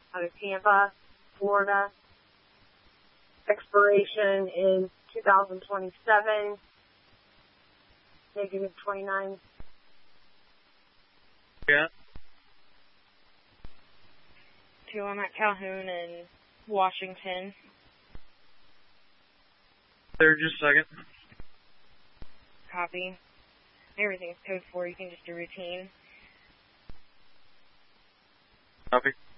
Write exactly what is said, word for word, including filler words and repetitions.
out of Tampa, Florida. Expiration is two thousand twenty-seven, negative twenty-nine. Yeah. Two, I'm at Calhoun and Washington. There, just a second. Copy. Everything's code four. You can just do routine. Copy.